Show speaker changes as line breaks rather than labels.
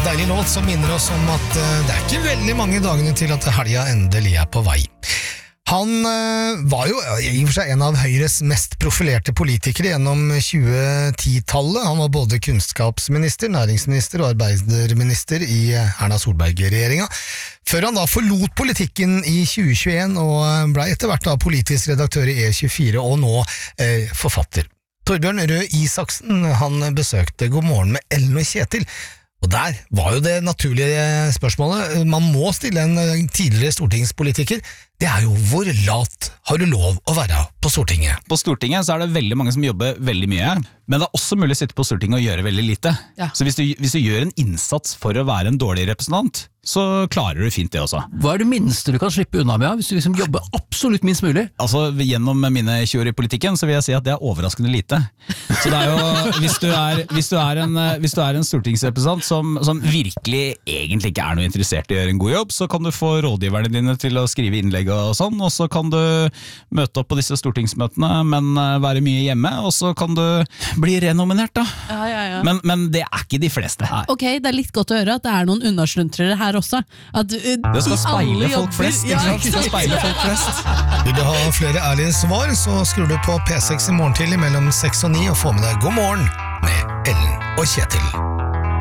deilig låt som minner oss om at det ikke veldig mange dagene til at helga endelig på vei. Han var jo i og for seg en av Høyres mest profilerte politikere gjennom 2010-tallet. Han var både kunnskapsminister, næringsminister og arbeiderminister i Erna Solberg-regjeringa. Før han da forlot politikken i 2021 og ble etter hvert da politisk redaktør i E24 og nå forfatter. Torbjørn Røe Isaksen, han besøkte God morgen med Ellen og Kjetil, og der var jo det naturlige spørsmålet man må stille en tidligere stortingspolitiker. Det jo hvor lat har du lov å være på Stortinget?
På Stortinget så det veldig mange som jobber veldig mye, men det også mulig å sitte på Stortinget og gjøre veldig lite. Ja. Så hvis du gjør en innsats for å være en dårlig representant, så klarer du fint det også.
Hva det minste du kan slippe unna med, hvis du liksom jobber absolutt minst mulig?
Altså, gjennom mine 20 år i politikken, så vil jeg si at det overraskende lite. Så det jo, hvis du er en stortingsrepresentant som virkelig egentlig ikke noe interessert i å gjøre en god jobb, så kan du få rådgiverne dine til å skrive innlegg og sånn, og så kan du møte opp på disse stortingsmøtene, men være mye hjemme, og så kan du bli renominert da.
Ja.
Men det ikke de fleste.
Ok, det litt godt å høre at det noen unnasluntrere her også. At,
det skal speile folk flest, ikke sant? Det skal speile folk flest.
Vil du ha flere ærlige svar, så skrur du på P6 i morgen tidlig mellom 6 og 9 og få med deg God morgen med Ellen og Kjetil.